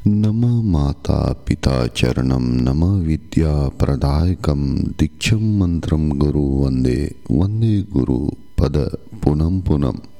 नमः माता पिता चरणं नमः विद्या प्रदायकं दीक्षं मंत्रं गुरु वंदे वंदे गुरु पद पुनम पुनम।